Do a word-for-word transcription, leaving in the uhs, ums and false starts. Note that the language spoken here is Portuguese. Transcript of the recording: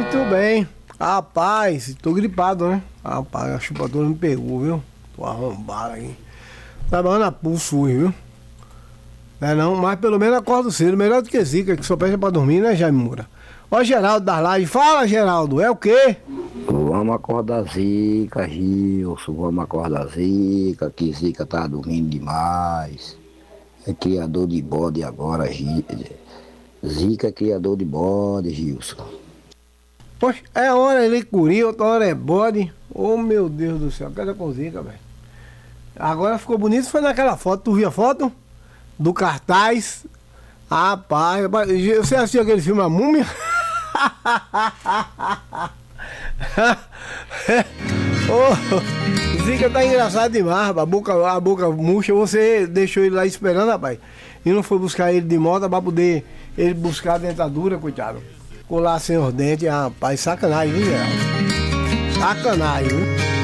Muito bem. Rapaz, tô gripado, né? Rapaz, a chupadora me pegou, viu? Tô arrombado aí. Trabalhando a pulso hoje, viu? Não é não, mas pelo menos acordo cedo. Melhor do que zica, que só presta pra dormir, né, Jaime Moura? Ó, Geraldo das Lajes. Fala, Geraldo, é o quê? Vamos acordar Zica, Gilson, vamos acordar Zica, que Zica tá dormindo demais. É criador de bode agora, Gi- Zica é criador de bode, Gilson. Poxa, é hora ele curia, outra hora é bode. Oh, meu Deus do céu, cada com zica, velho. Agora ficou bonito, foi naquela foto. Tu viu a foto? Do cartaz. Rapaz, rapaz, você assistiu aquele filme A Múmia? Ô, Zica tá engraçado demais, rapaz. A boca, a boca murcha, você deixou ele lá esperando, rapaz. E não foi buscar ele de moto pra poder ele buscar a dentadura, coitado. Ficou lá sem os dentes, rapaz. Sacanagem, viu, Geraldo? Sacanagem, viu?